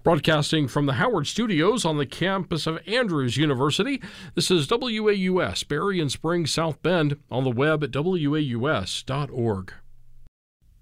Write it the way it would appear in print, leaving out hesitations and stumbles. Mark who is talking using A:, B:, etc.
A: Broadcasting from the Howard Studios on the campus of Andrews University, this is WAUS, Berry and Spring, South Bend, on the web at waus.org.